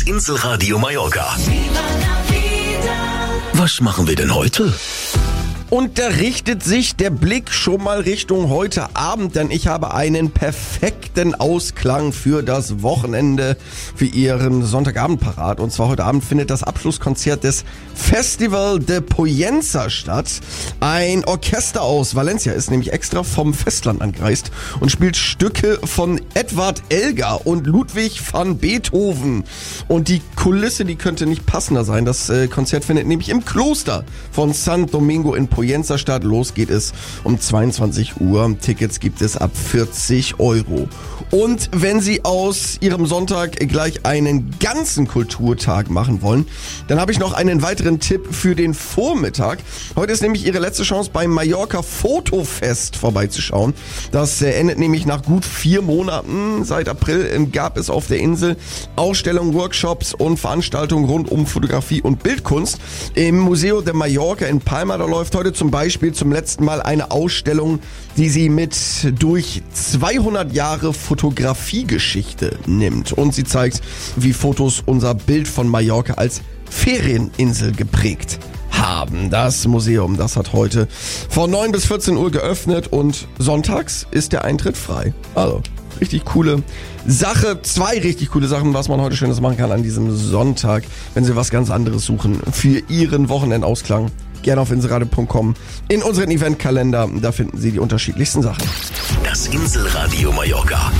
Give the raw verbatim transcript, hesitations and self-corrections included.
Inselradio Mallorca. Was machen wir denn heute? Und da richtet sich der Blick schon mal Richtung heute Abend, denn ich habe einen perfekten Ausklang für das Wochenende, für Ihren Sonntagabend parat. Und zwar heute Abend findet das Abschlusskonzert des Festival de Pollença statt. Ein Orchester aus Valencia ist nämlich extra vom Festland angereist und spielt Stücke von Edvard Elgar und Ludwig van Beethoven. Und die Kulisse, die könnte nicht passender sein. Das äh, Konzert findet nämlich im Kloster von San Domingo in Pollença statt. Los geht es um zweiundzwanzig Uhr. Tickets gibt es ab vierzig Euro. Und wenn Sie aus Ihrem Sonntag gleich einen ganzen Kulturtag machen wollen, dann habe ich noch einen weiteren Tipp für den Vormittag. Heute ist nämlich Ihre letzte Chance beim Mallorca Fotofest vorbeizuschauen. Das endet nämlich nach gut vier Monaten. Seit April gab es auf der Insel Ausstellungen, Workshops und Veranstaltungen rund um Fotografie und Bildkunst. Im Museo de Mallorca in Palma, da läuft heute zum Beispiel zum letzten Mal eine Ausstellung, die sie mit durch zweihundert Jahre Fotografiegeschichte nimmt. Und sie zeigt, wie Fotos unser Bild von Mallorca als Ferieninsel geprägt haben. Das Museum, das hat heute von neun bis vierzehn Uhr geöffnet und sonntags ist der Eintritt frei. Also, richtig coole Sache. Zwei richtig coole Sachen, was man heute Schönes machen kann an diesem Sonntag, wenn Sie was ganz anderes suchen für Ihren Wochenendausklang. Gerne auf inselradio punkt com in unseren Eventkalender. Da finden Sie die unterschiedlichsten Sachen. Das Inselradio Mallorca.